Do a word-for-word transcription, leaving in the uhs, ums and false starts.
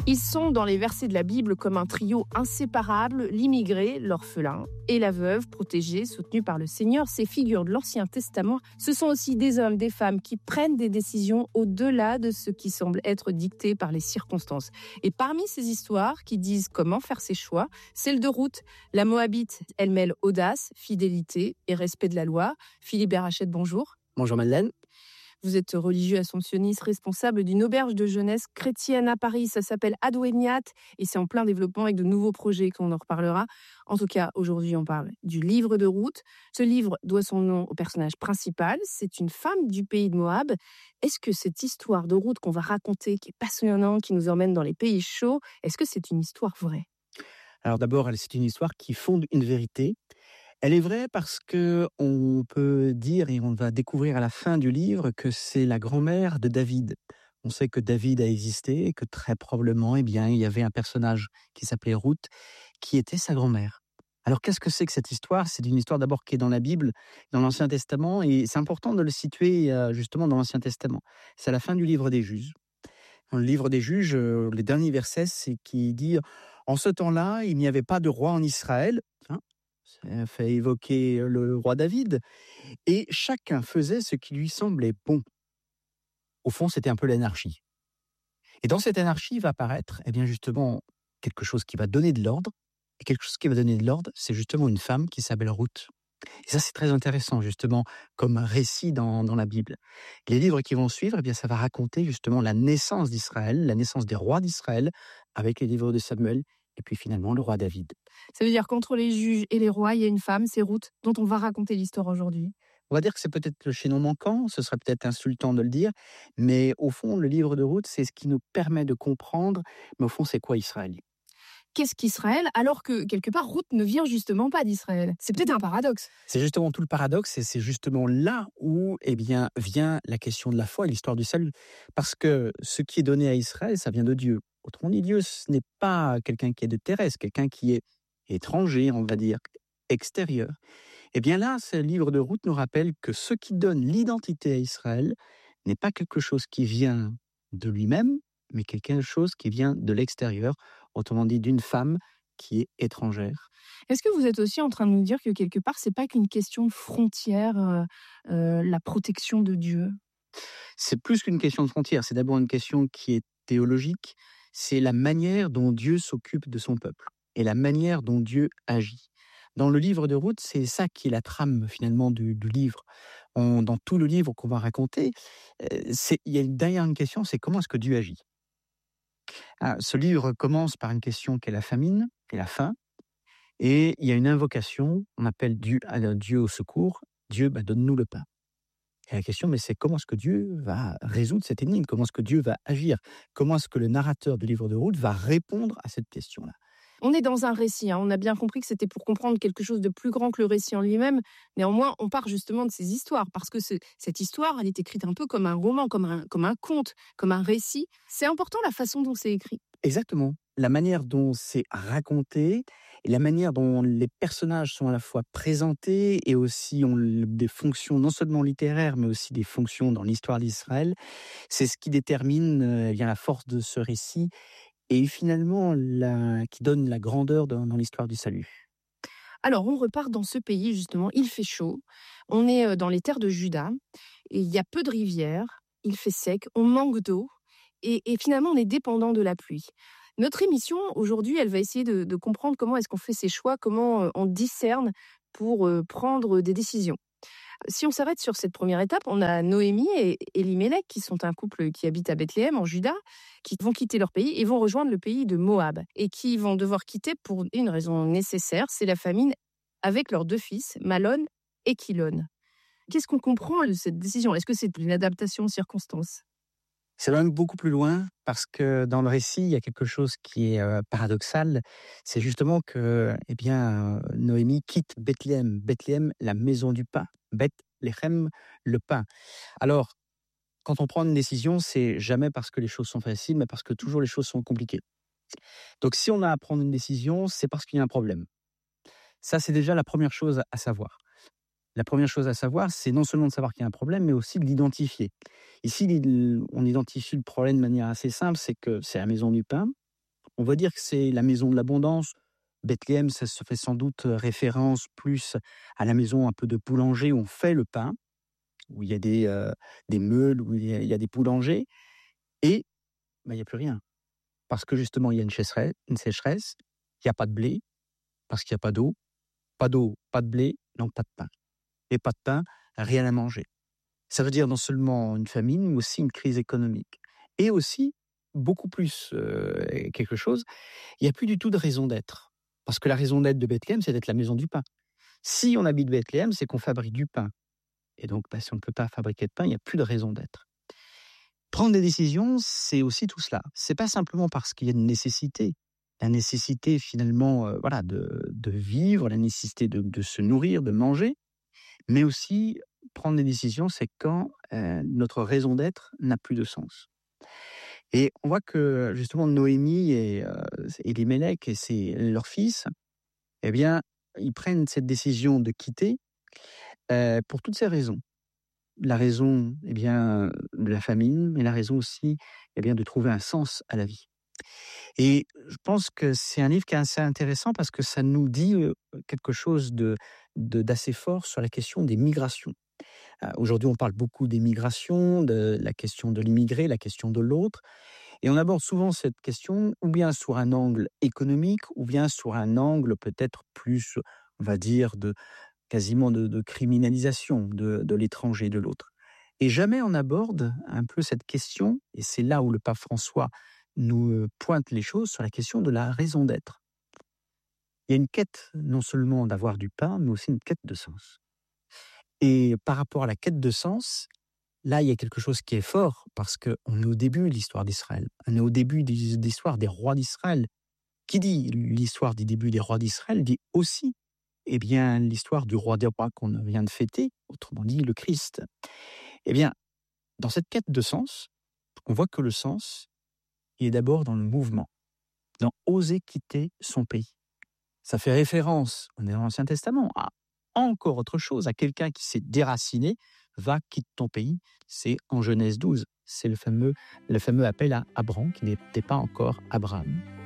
Ils sont dans les versets de la Bible comme un trio inséparable, l'immigré, l'orphelin et la veuve protégée, soutenue par le Seigneur. Ces figures de l'Ancien Testament, ce sont aussi des hommes, des femmes qui prennent des décisions au-delà de ce qui semble être dicté par les circonstances. Et parmi ces histoires qui disent comment faire ses choix, celle de Ruth, la Moabite. Elle mêle audace, fidélité et respect de la loi. Philippe Berachette, bonjour. Bonjour Madeleine. Vous êtes religieux assomptionniste, responsable d'une auberge de jeunesse chrétienne à Paris. Ça s'appelle Adweniat et c'est en plein développement avec de nouveaux projets qu'on en reparlera. En tout cas, aujourd'hui, on parle du livre de Ruth. Ce livre doit son nom au personnage principal. C'est une femme du pays de Moab. Est-ce que cette histoire de Ruth qu'on va raconter, qui est passionnante, qui nous emmène dans les pays chauds, est-ce que c'est une histoire vraie ? Alors d'abord, c'est une histoire qui fonde une vérité. Elle est vraie parce que on peut dire, et on va découvrir à la fin du livre, que c'est la grand-mère de David. On sait que David a existé et que très probablement, eh bien, il y avait un personnage qui s'appelait Ruth, qui était sa grand-mère. Alors qu'est-ce que c'est que cette histoire ? C'est une histoire d'abord qui est dans la Bible, dans l'Ancien Testament, et c'est important de le situer justement dans l'Ancien Testament. C'est à la fin du livre des Juges. Dans le livre des Juges, les derniers versets, c'est qui dit « En ce temps-là, il n'y avait pas de roi en Israël. Hein » Ça fait évoquer le roi David. Et chacun faisait ce qui lui semblait bon. Au fond, c'était un peu l'anarchie. Et dans cette anarchie va apparaître, eh bien justement, quelque chose qui va donner de l'ordre. Et quelque chose qui va donner de l'ordre, c'est justement une femme qui s'appelle Ruth. Et ça, c'est très intéressant, justement, comme récit dans, dans la Bible. Les livres qui vont suivre, eh bien, ça va raconter justement la naissance d'Israël, la naissance des rois d'Israël, avec les livres de Samuel, et puis finalement le roi David. Ça veut dire qu'entre les juges et les rois, il y a une femme, c'est Ruth, dont on va raconter l'histoire aujourd'hui. On va dire que c'est peut-être le chaînon manquant, ce serait peut-être insultant de le dire, mais au fond, le livre de Ruth, c'est ce qui nous permet de comprendre, mais au fond, c'est quoi Israël ? Qu'est-ce qu'Israël, alors que quelque part, Ruth ne vient justement pas d'Israël ? C'est peut-être un paradoxe. C'est justement tout le paradoxe, et c'est justement là où eh bien, vient la question de la foi et l'histoire du salut. Parce que ce qui est donné à Israël, ça vient de Dieu. Autrement dit, Dieu, ce n'est pas quelqu'un qui est de terrestre, quelqu'un qui est étranger, on va dire, extérieur. Et bien là, ce livre de Ruth nous rappelle que ce qui donne l'identité à Israël n'est pas quelque chose qui vient de lui-même, mais quelque chose qui vient de l'extérieur, autrement dit d'une femme qui est étrangère. Est-ce que vous êtes aussi en train de nous dire que quelque part, c'est pas qu'une question de frontière, euh, euh, la protection de Dieu ? C'est plus qu'une question de frontière, c'est d'abord une question qui est théologique, c'est la manière dont Dieu s'occupe de son peuple et la manière dont Dieu agit. Dans le livre de Ruth, c'est ça qui est la trame finalement du, du livre. On, dans tout le livre qu'on va raconter, euh, c'est, il y a une dernière question, c'est comment est-ce que Dieu agit ? Ah, ce livre commence par une question qui est la famine et la faim, et il y a une invocation, on appelle Dieu, Dieu au secours, Dieu, bah, donne-nous le pain. Et la question, mais c'est comment est-ce que Dieu va résoudre cette énigme ? Comment est-ce que Dieu va agir ? Comment est-ce que le narrateur du livre de Ruth va répondre à cette question-là ? On est dans un récit, hein. On a bien compris que c'était pour comprendre quelque chose de plus grand que le récit en lui-même. Néanmoins, on part justement de ces histoires, parce que ce, cette histoire, elle est écrite un peu comme un roman, comme un, comme un conte, comme un récit. C'est important la façon dont c'est écrit. Exactement. La manière dont c'est raconté et la manière dont les personnages sont à la fois présentés et aussi ont des fonctions non seulement littéraires, mais aussi des fonctions dans l'histoire d'Israël, c'est ce qui détermine euh, bien la force de ce récit et finalement la, qui donne la grandeur dans, dans l'histoire du salut. Alors, on repart dans ce pays, justement, il fait chaud, on est dans les terres de Juda, et il y a peu de rivières, il fait sec, on manque d'eau, et, et finalement, on est dépendant de la pluie. Notre émission, aujourd'hui, elle va essayer de, de comprendre comment est-ce qu'on fait ses choix, comment on discerne pour prendre des décisions. Si on s'arrête sur cette première étape, on a Noémie et Elimelech, qui sont un couple qui habite à Bethléem, en Juda, qui vont quitter leur pays et vont rejoindre le pays de Moab, et qui vont devoir quitter pour une raison nécessaire, c'est la famine, avec leurs deux fils, Malon et Kilon. Qu'est-ce qu'on comprend de cette décision ? Est-ce que c'est une adaptation aux circonstances ? Ça va même beaucoup plus loin, parce que dans le récit, il y a quelque chose qui est euh, paradoxal. C'est justement que eh bien, euh, Noémie quitte Bethléem. Bethléem, la maison du pain. Bethléem, le pain. Alors, quand on prend une décision, c'est jamais parce que les choses sont faciles, mais parce que toujours les choses sont compliquées. Donc, si on a à prendre une décision, c'est parce qu'il y a un problème. Ça, c'est déjà la première chose à savoir. La première chose à savoir, c'est non seulement de savoir qu'il y a un problème, mais aussi de l'identifier. Ici, on identifie le problème de manière assez simple, c'est que c'est la maison du pain, On va dire que c'est la maison de l'abondance. Bethléem, ça se fait sans doute référence plus à la maison un peu de boulanger où on fait le pain, où il y a des, heu, des meules, où il y a il y a des boulangers et bah, il y a plus rien. Parce que justement, il y a une chesseresse une sécheresse, il y a pas de blé, parce qu'il y a pas d'eau. Pas d'eau, pas de blé, donc pas de pain. Et pas de pain, rien à manger. Ça veut dire non seulement une famine, mais aussi une crise économique. Et aussi, beaucoup plus, heu, quelque chose, il y a plus du tout de raison d'être. Parce que la raison d'être de Bethléem, c'est d'être la maison du pain. Si on habite Bethléem, c'est qu'on fabrique du pain. Et donc, bah, si on ne peut pas fabriquer de pain, il y a plus de raison d'être. Prendre des décisions, c'est aussi tout cela. C'est pas simplement parce qu'il y a une nécessité. La nécessité finalement, heu, voilà, de de vivre, la nécessité de de se nourrir, de manger, mais aussi prendre des décisions, c'est quand, heu, notre raison d'être n'a plus de sens. Et on voit que justement Noémie et heu, Elimelech et ses leurs fils, eh bien, ils prennent cette décision de quitter, heu, pour toutes ces raisons. La raison, eh bien, de la famine, mais la raison aussi, eh bien, de trouver un sens à la vie. Et je pense que c'est un livre qui est assez intéressant parce que ça nous dit, heu, quelque chose de de d'assez fort sur la question des migrations. Heu, aujourd'hui, on parle beaucoup des migrations, de la question de l'immigré, la question de l'autre et on aborde souvent cette question ou bien sous un angle économique ou bien sur un angle peut-être plus, on va dire, de quasiment de de criminalisation de de l'étranger, de l'autre. Et jamais on aborde un peu cette question et c'est là où le pape François nous, heu, pointe les choses sur la question de la raison d'être. Il y a une quête non seulement d'avoir du pain, mais aussi une quête de sens. Et par rapport à la quête de sens, là, il y a quelque chose qui est fort parce qu'on est au début de l'histoire d'Israël. On est au début des de l'histoire des rois d'Israël. Qui dit l'histoire des débuts des rois d'Israël dit aussi, eh bien, l'histoire du roi des rois qu'on vient de fêter, autrement dit le Christ. Eh bien, dans cette quête de sens, on voit que le sens, il est d'abord dans le mouvement, dans oser quitter son pays. Ça fait référence, on est dans l'Ancien Testament, à encore autre chose, à quelqu'un qui s'est déraciné, va, quitte ton pays. C'est en Genèse douze. C'est le fameux, le fameux appel à Abraham qui n'était pas encore Abraham.